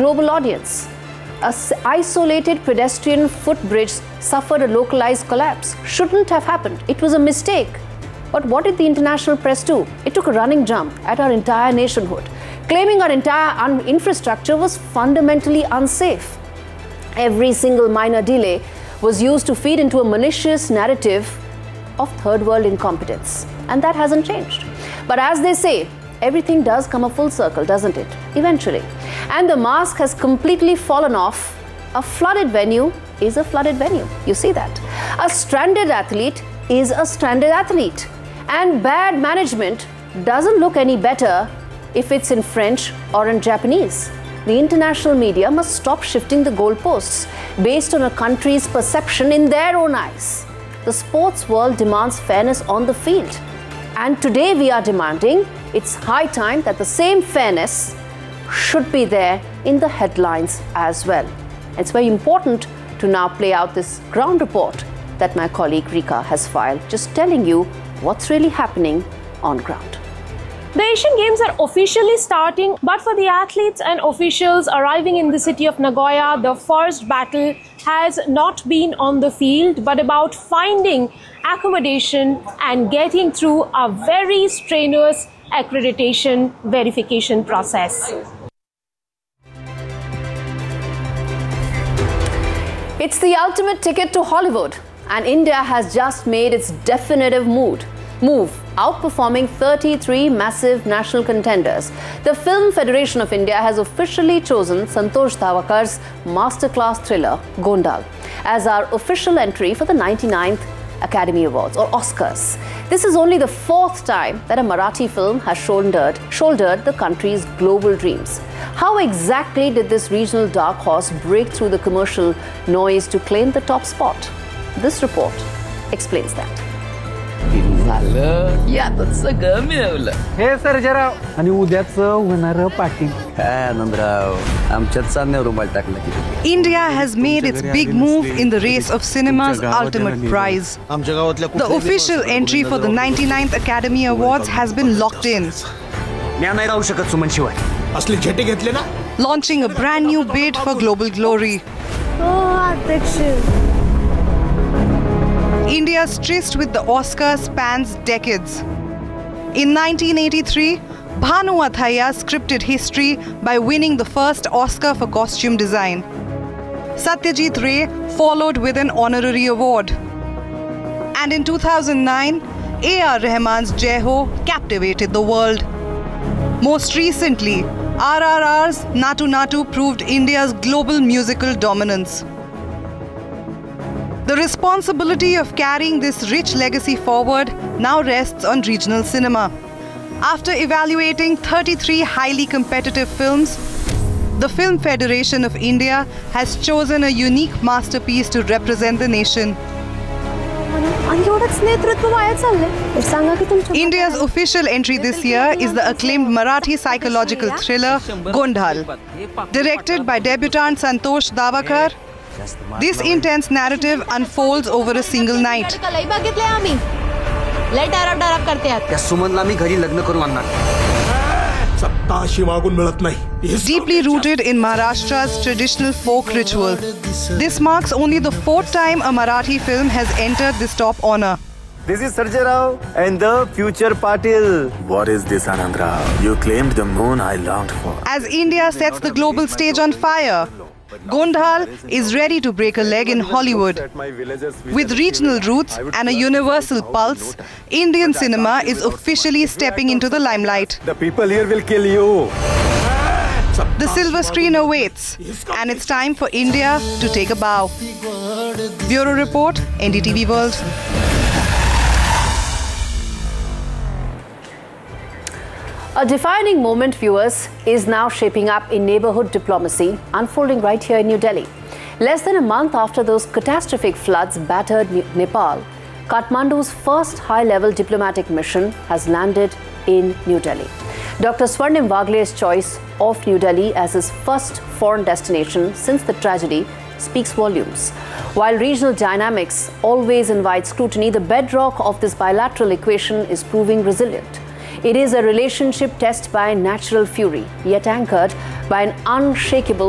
global audience. An isolated pedestrian footbridge suffered a localized collapse. Shouldn't have happened. It was a mistake. But what did the international press do? It took a running jump at our entire nationhood, claiming our entire infrastructure was fundamentally unsafe. Every single minor delay was used to feed into a malicious narrative of third world incompetence. And that hasn't changed. But as they say, everything does come a full circle, doesn't it? Eventually. And the mask has completely fallen off. A flooded venue is a flooded venue. You see that. A stranded athlete is a stranded athlete. And bad management doesn't look any better if it's in French or in Japanese. The international media must stop shifting the goalposts based on a country's perception in their own eyes. The sports world demands fairness on the field. And today we are demanding it's high time that the same fairness should be there in the headlines as well. It's very important to now play out this ground report that my colleague Rika has filed, just telling you what's really happening on ground. The Asian Games are officially starting, but for the athletes and officials arriving in the city of Nagoya, the first battle has not been on the field, but about finding accommodation and getting through a very strenuous accreditation verification process. It's the ultimate ticket to Hollywood, and India has just made its definitive move, outperforming 33 massive national contenders. The Film Federation of India has officially chosen Santosh Davakar's masterclass thriller, Gondal, as our official entry for the 99th Academy Awards, or Oscars. This is only the fourth time that a Marathi film has shouldered the country's global dreams. How exactly did this regional dark horse break through the commercial noise to claim the top spot? This report explains that. यातच सगळं मिळवलं हे सर्जेराव आणि उद्याचं होणारं party Anandrao आमच्यात चांदण्यावर रुमाल टाकला की India has made its big move in the race of cinema's ultimate prize. The official entry for the 99th Academy Awards has been locked in. मी नाही राहू शकत सुमन शिवाय असले झेटे घेतले ना launching a brand new bid for global glory. India's tryst with the Oscars spans decades. In 1983, Bhanu Athaiya scripted history by winning the first Oscar for costume design. Satyajit Ray followed with an honorary award. And in 2009, A.R. Rahman's Jai Ho captivated the world. Most recently, RRR's Natu Natu proved India's global musical dominance. The responsibility of carrying this rich legacy forward now rests on regional cinema. After evaluating 33 highly competitive films, the Film Federation of India has chosen a unique masterpiece to represent the nation. India's official entry this year is the acclaimed Marathi psychological thriller Gondal. Directed by debutant Santosh Davakar, this intense narrative unfolds over a single night. Deeply rooted in Maharashtra's traditional folk ritual, this marks only the fourth time a Marathi film has entered this top honor. This is Sarjay Rao and the future Patil. What is this, Anand Rao? You claimed the moon I longed for. As India sets the global stage on fire, Gondal is ready to break a leg in Hollywood. With regional roots and a universal pulse, Indian cinema is officially stepping into the limelight. The people here will kill you. The silver screen awaits, and it's time for India to take a bow. Bureau Report, NDTV World. A defining moment, viewers, is now shaping up in neighborhood diplomacy, unfolding right here in New Delhi. Less than a month after those catastrophic floods battered Nepal, Kathmandu's first high-level diplomatic mission has landed in New Delhi. Dr. Swarnim Vagle's choice of New Delhi as his first foreign destination since the tragedy speaks volumes. While regional dynamics always invite scrutiny, the bedrock of this bilateral equation is proving resilient. It is a relationship tested by natural fury, yet anchored by an unshakable